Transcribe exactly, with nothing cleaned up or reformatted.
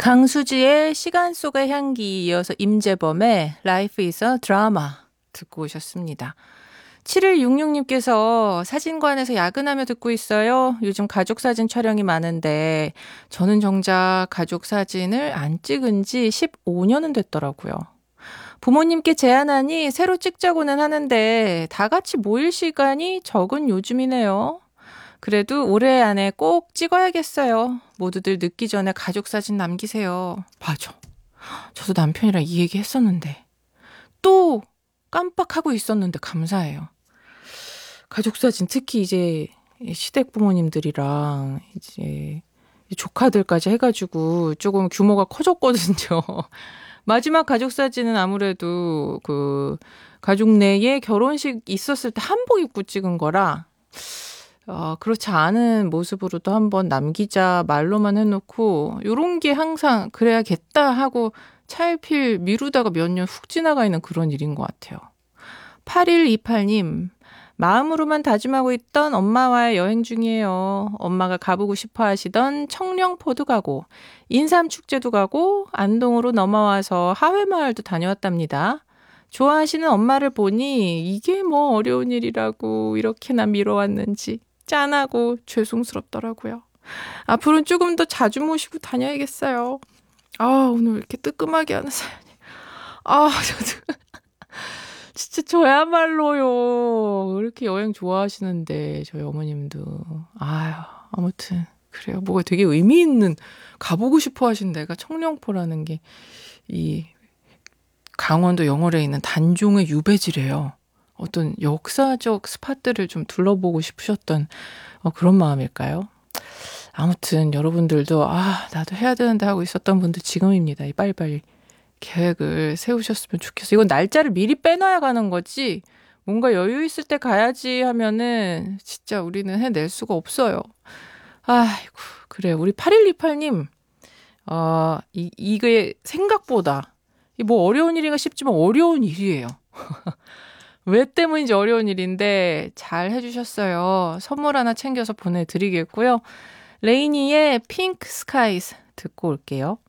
강수지의 시간 속의 향기 이어서 임재범의 Life is a Drama 듣고 오셨습니다. 칠일육육님께서 사진관에서 야근하며 듣고 있어요. 요즘 가족 사진 촬영이 많은데 저는 정작 가족 사진을 안 찍은 지 십오 년은 됐더라고요. 부모님께 제안하니 새로 찍자고는 하는데 다 같이 모일 시간이 적은 요즘이네요. 그래도 올해 안에 꼭 찍어야겠어요. 모두들 늦기 전에 가족 사진 남기세요. 맞아. 저도 남편이랑 이 얘기 했었는데 또 깜빡하고 있었는데 감사해요. 가족 사진 특히 이제 시댁 부모님들이랑 이제 조카들까지 해가지고 조금 규모가 커졌거든요. 마지막 가족 사진은 아무래도 그 가족 내에 결혼식 있었을 때 한복 입고 찍은 거라 어, 그렇지 않은 모습으로도 한번 남기자 말로만 해놓고 요런 게 항상 그래야겠다 하고 차일피일 미루다가 몇 년 훅 지나가 있는 그런 일인 것 같아요. 팔일이팔님 마음으로만 다짐하고 있던 엄마와의 여행 중이에요. 엄마가 가보고 싶어 하시던 청령포도 가고 인삼축제도 가고 안동으로 넘어와서 하회마을도 다녀왔답니다. 좋아하시는 엄마를 보니 이게 뭐 어려운 일이라고 이렇게나 미뤄왔는지 짠하고 죄송스럽더라고요. 앞으로는 조금 더 자주 모시고 다녀야겠어요. 아, 오늘 왜 이렇게 뜨끔하게 하는 사연이. 아, 저도 진짜 저야말로요. 이렇게 여행 좋아하시는데 저희 어머님도. 아유, 아무튼 그래요. 뭐가 되게 의미 있는 가보고 싶어 하신 데가 청령포라는 게 이 강원도 영월에 있는 단종의 유배지래요. 어떤 역사적 스팟들을 좀 둘러보고 싶으셨던 어, 그런 마음일까요? 아무튼 여러분들도 아 나도 해야 되는데 하고 있었던 분들 지금입니다. 빨리빨리 계획을 세우셨으면 좋겠어요. 이건 날짜를 미리 빼놔야 가는 거지 뭔가 여유 있을 때 가야지 하면은 진짜 우리는 해낼 수가 없어요. 아이고 그래 우리 팔일이팔님 어, 이, 이게 생각보다 뭐 어려운 일인가 싶지만 어려운 일이에요. 왜 때문인지 어려운 일인데 잘 해주셨어요. 선물 하나 챙겨서 보내드리겠고요. 레이니의 핑크 스카이즈 듣고 올게요.